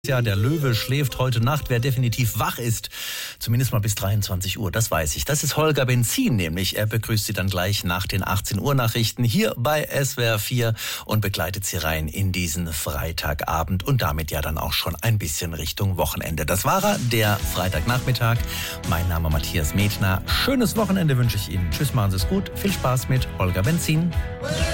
Ja, der Löwe schläft heute Nacht. Wer definitiv wach ist, zumindest mal bis 23 Uhr, das weiß ich. Das ist Holger Benzin nämlich. Er begrüßt Sie dann gleich nach den 18 Uhr Nachrichten hier bei SWR 4 und begleitet Sie rein in diesen Freitagabend und damit ja dann auch schon ein bisschen Richtung Wochenende. Das war er, der Freitagnachmittag. Mein Name Matthias Medner. Schönes Wochenende wünsche ich Ihnen. Tschüss, machen Sie es gut. Viel Spaß mit Holger Benzin.